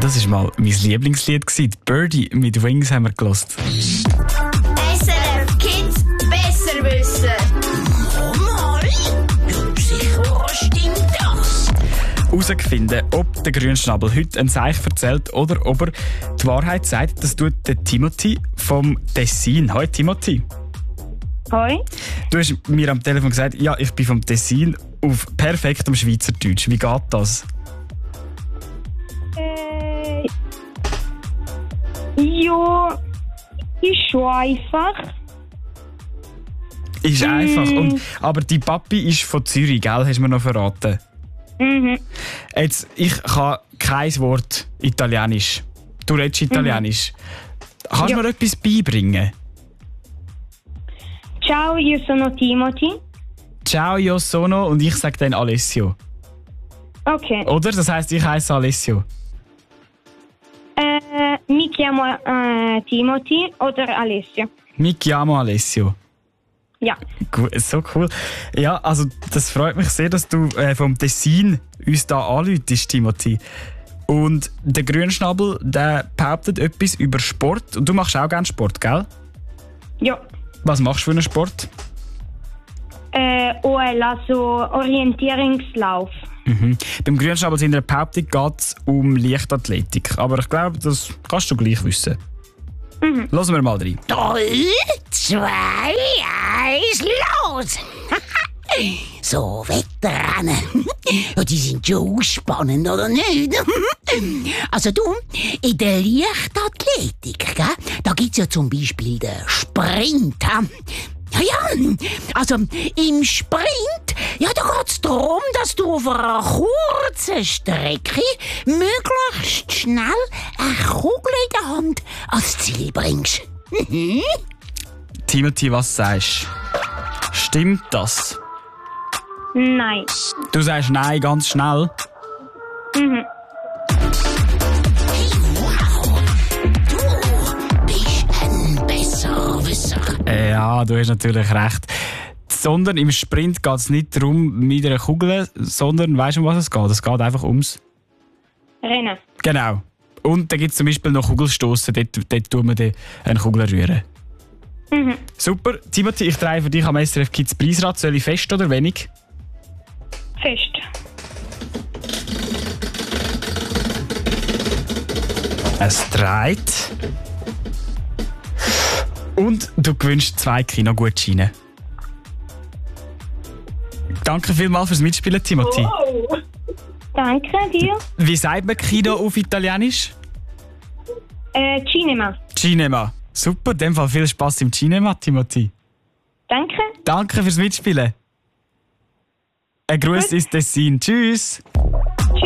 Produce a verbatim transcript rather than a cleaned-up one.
Das war mal mein Lieblingslied. Birdie mit Wings haben wir gehört. S R F Kids besser wissen. Mal, ja, sicher stimmt das. Herausfinden, ob der Grünschnabel heute ein Zeichen erzählt oder ob er die Wahrheit sagt, das tut der Timothy vom Tessin. Hoi Timothy. Hoi. Du hast mir am Telefon gesagt, ja, ich bin vom Tessin auf perfektem Schweizerdeutsch. Wie geht das? Äh, ja, ist schon einfach. Ist Mm. einfach. Und, aber die Papi ist von Zürich, gell? Hast du mir noch verraten. Mhm. Jetzt, ich kann kein Wort Italienisch. Du redest Italienisch. Kannst du Ja. mir etwas beibringen? Ciao, io sono Timothy. Ciao, io sono und ich sage dann Alessio. Okay. Oder? Das heisst, ich heiße Alessio. Äh, mi chiamo äh, Timothy oder Alessio. Mi chiamo Alessio. Ja. Gu- So cool. Ja, also das freut mich sehr, dass du äh, vom Tessin uns da anläutest, Timothy. Und der Grünschnabel, der behauptet etwas über Sport. Und du machst auch gerne Sport, gell? Ja. Was machst du für einen Sport? Äh, O L, also Orientierungslauf. Mhm. Beim Grünschnabel in der Behauptung geht es um Leichtathletik. Aber ich glaube, das kannst du gleich wissen. Mhm. Hören wir mal rein. Drei, zwei, eins, los! So, Wettrennen. Ja, die sind schon spannend, oder nicht? Also du, in der Leichtathletik, gell, da gibt's ja zum Beispiel den Sprint. hä? Ja, ja, also im Sprint, ja, da geht's darum, dass du auf einer kurzen Strecke möglichst schnell eine Kugel in der Hand ans Ziel bringst. Timothy, was sagst du? Stimmt das? Nein. Du sagst nein ganz schnell. Mhm. Wow, du bist ein Besserwisser. Äh, Ja, du hast natürlich recht. Sondern im Sprint geht es nicht darum, mit einer Kugel, sondern weißt du, um was es geht? Es geht einfach ums. Rennen. Genau. Und da gibt es zum Beispiel noch Kugelstossen, dort, dort tun wir dann eine Kugel rühren. Mhm. Super. Timothy, ich drehe für dich am S R F Kids Preisrad. Soll ich fest oder wenig? Fest. Es dreht. Und du gewünscht zwei Kinogutscheine. Danke vielmals fürs Mitspielen, Timothy. Oh. Danke dir. Wie sagt man Kino auf Italienisch? Äh, Cinema. Cinema. Super, in dem Fall viel Spaß im Cinema, Timothy. Danke. Danke fürs Mitspielen. Ein Gruß ins Tessin. Tschüss.